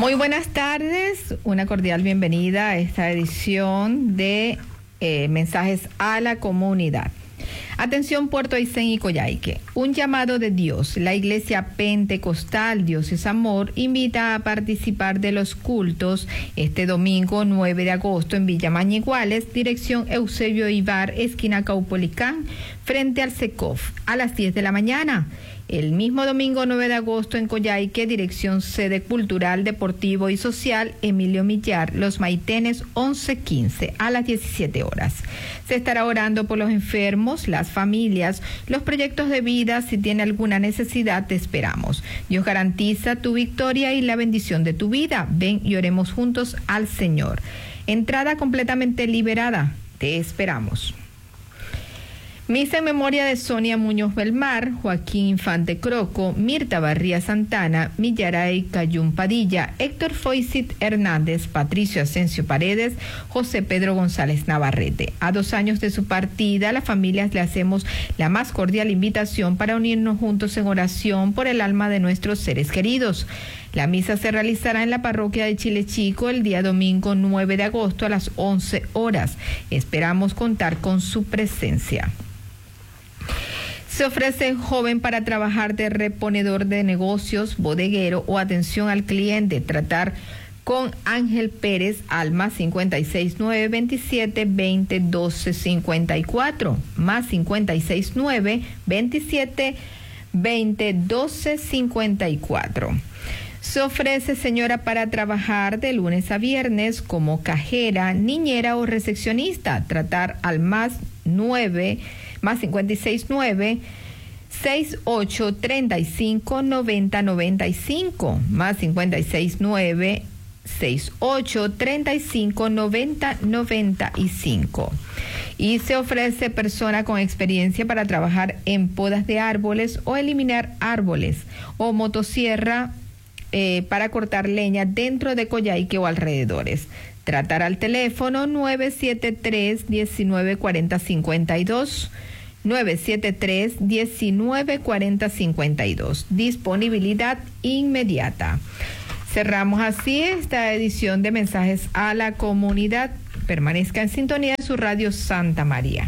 Muy buenas tardes, una cordial bienvenida a esta edición de Mensajes a la Comunidad. Atención Puerto Aysén y Coyhaique, un llamado de Dios. La Iglesia Pentecostal Dios es Amor invita a participar de los cultos este domingo 9 de agosto en Villa Mañiguales, dirección Eusebio Ibar, esquina Caupolicán, frente al SECOF, a las 10 de la mañana. El mismo domingo 9 de agosto en Coyhaique, dirección Sede Cultural, Deportivo y Social, Emilio Millar, Los Maitenes, 11:15, a las 17 horas. Se estará orando por los enfermos, las familias, los proyectos de vida. Si tiene alguna necesidad, te esperamos. Dios garantiza tu victoria y la bendición de tu vida. Ven y oremos juntos al Señor. Entrada completamente liberada. Te esperamos. Misa en memoria de Sonia Muñoz Belmar, Joaquín Infante Croco, Mirta Barría Santana, Millaray Cayún Padilla, Héctor Foycit Hernández, Patricio Asensio Paredes, José Pedro González Navarrete. A 2 años de su partida, las familias le hacemos la más cordial invitación para unirnos juntos en oración por el alma de nuestros seres queridos. La misa se realizará en la parroquia de Chile Chico el día domingo 9 de agosto a las 11 horas. Esperamos contar con su presencia. Se ofrece joven para trabajar de reponedor de negocios, bodeguero o atención al cliente. Tratar con Ángel Pérez al más 569 27 20 12 54, más 569 27 20 12 54. Se ofrece señora para trabajar de lunes a viernes como cajera, niñera o recepcionista. Tratar al más 569 68 35 90 95, más 569 68 35 90 95. Y se ofrece persona con experiencia para trabajar en podas de árboles o eliminar árboles, o motosierra para cortar leña dentro de Coyhaique o alrededores. Tratar al teléfono 973-1940-52, 973-1940-52. Disponibilidad inmediata. Cerramos así esta edición de Mensajes a la Comunidad. Permanezca en sintonía de su radio Santa María.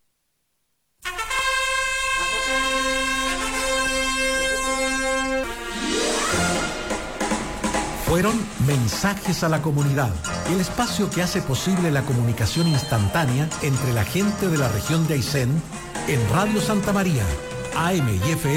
Fueron Mensajes a la Comunidad, el espacio que hace posible la comunicación instantánea entre la gente de la región de Aysén en Radio Santa María, AM y FM.